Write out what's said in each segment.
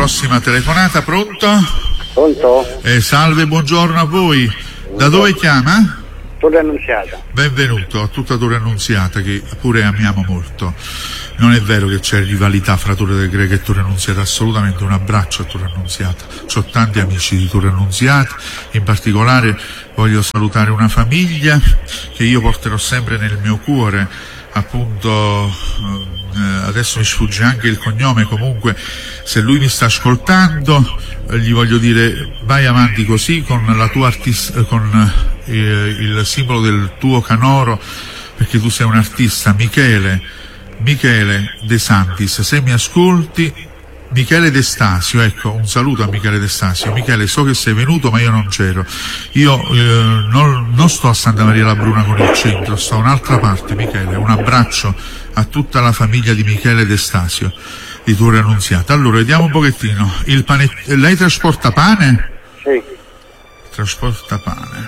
prossima telefonata. Pronto? Pronto? Salve, buongiorno a voi. Da dove chiama? Torre Annunziata. Benvenuto a tutta Torre Annunziata, che pure amiamo molto. Non è vero che c'è rivalità fra Torre del Greco e Torre Annunziata, assolutamente. Un abbraccio a Torre Annunziata. C'ho tanti amici di Torre Annunziata, in particolare voglio salutare una famiglia che io porterò sempre nel mio cuore, appunto. Adesso mi sfugge anche il cognome, comunque se lui mi sta ascoltando gli voglio dire: vai avanti così con la tua con il simbolo del tuo canoro, perché tu sei un artista. Michele De Santis, se mi ascolti, Michele De Stasio, ecco, un saluto a Michele De Stasio. Michele, so che sei venuto ma io non c'ero, io non sto a Santa Maria la Bruna con il centro, sto a un'altra parte. Michele, un abbraccio a tutta la famiglia di Michele De Stasio di Torre Annunziata. Allora, vediamo un pochettino, lei trasporta pane? Sì. Trasporta pane.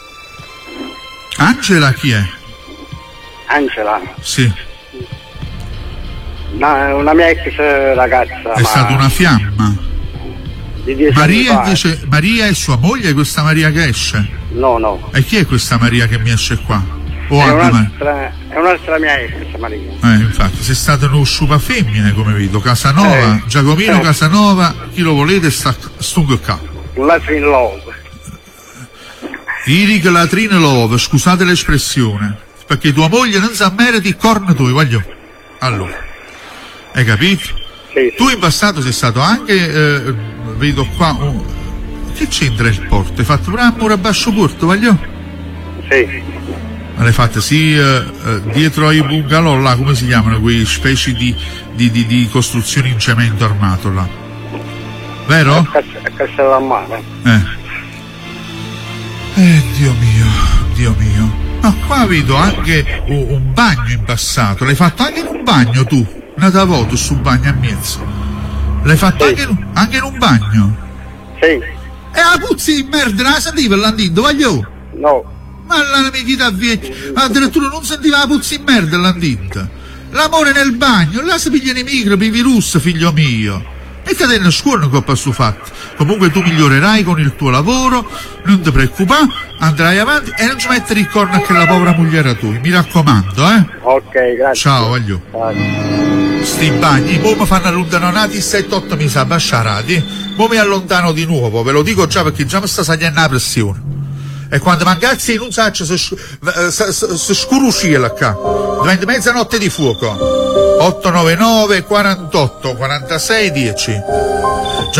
Angela chi è? Angela? Sì. Una mia ex ragazza. È stata una fiamma. Di 10 Maria anni fa. invece, Maria è sua moglie, questa Maria che esce? No. E chi è questa Maria che mi esce qua? È un'altra mia ex, Maria. Infatti, sei stato uno sciupa femmine, come vedo. Casanova, Giacomino Casanova, chi lo volete sta stungo qua. Latrin Love. Iric Latrine Love, scusate l'espressione, perché tua moglie non sa meriti i corni tuoi, voglio. Allora, hai capito? Sì. Tu in passato sei stato anche, vedo qua, che c'entra il porto? Hai fatto pure un muro a basso porto, voglio? Sì. Ma l'hai fatta sì, dietro ai bungalow là, come si chiamano quei specie di costruzioni in cemento armato là, vero? A Castellammare. Dio mio. Ma qua vedo anche un bagno in passato. L'hai fatto anche in un bagno tu? Una voto su bagno a mezzo. L'hai fatto anche in un bagno? Sì. E la puzzi di merda, la sentiva l'andito, voglio? No. Ma la vecchia vecchia, addirittura non sentiva la puzzi di merda l'andito. L'amore nel bagno, là si pigliano i microbi, i virus, figlio mio. Mettete in scuola che ho passato fatto. Comunque tu migliorerai con il tuo lavoro, non ti preoccupare, andrai avanti e non ci mettere il corno a che la povera moglie tua, mi raccomando, Ok, grazie. Ciao, voglio. Sti bagni, mo mi fanno allontanare 7-8 mesi a basciarati, mo mi allontano di nuovo, ve lo dico già perché già mi sta salendo la pressione. E quando mancazzi non saccio si scuruscila qua, diventa mezzanotte di fuoco. 899 48 46 10.